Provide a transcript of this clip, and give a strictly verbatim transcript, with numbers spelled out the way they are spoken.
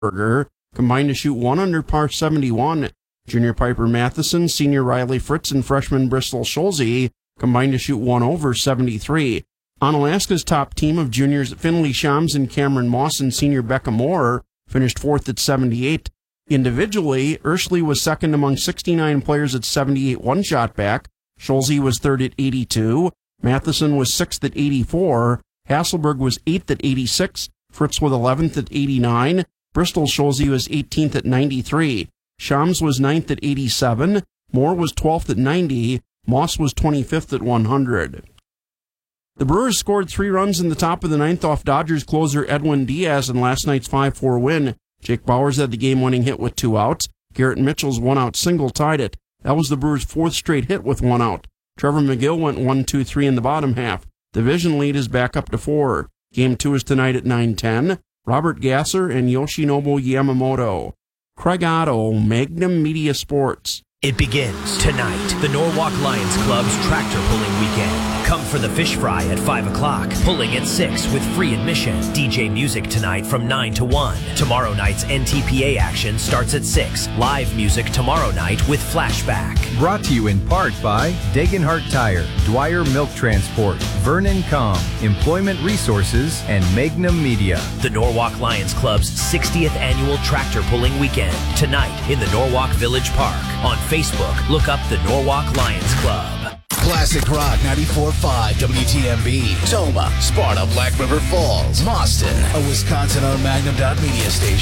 Burger combined to shoot one under par seventy-one. Junior Piper Matheson, senior Riley Fritz, and freshman Bristol Schulze combined to shoot one over seventy-three. On Alaska's top team of juniors, Finley Shams and Cameron Moss and senior Becca Moore finished fourth at seventy-eight. Individually, Ursley was second among sixty-nine players at seventy-eight one shot back. Schulze was third at eighty-two. Matheson was sixth at eighty-four. Hasselberg was eighth at eighty-six. Fritz was eleventh at eighty-nine. Bristol Schulze was eighteenth at ninety-three. Shams was ninth at eighty-seven. Moore was twelfth at ninety. Moss was twenty-fifth at one hundred. The Brewers scored three runs in the top of the ninth off Dodgers closer Edwin Diaz in last night's five four win. Jake Bauers had the game-winning hit with two outs. Garrett Mitchell's one-out single tied it. That was the Brewers' fourth straight hit with one out. Trevor McGill went one two three in the bottom half. Division lead is back up to four. Game two is tonight at nine ten. Robert Gasser and Yoshinobu Yamamoto. Craig Otto, Magnum Media Sports. It begins tonight. The Norwalk Lions Club's tractor pulling weekend. Come for the fish fry at five o'clock. Pulling at six with free admission. D J music tonight from nine to one. Tomorrow night's N T P A action starts at six. Live music tomorrow night with Flashback. Brought to you in part by Dagenhart Tire, Dwyer Milk Transport, Vernon Com, Employment Resources, and Magnum Media. The Norwalk Lions Club's sixtieth annual tractor pulling weekend. Tonight in the Norwalk Village Park. On Facebook, look up the Norwalk Lions Club. Classic Rock ninety-four point five W T M B. Toma, Sparta, Black River Falls, Boston, a Wisconsin-owned Magnum Media station.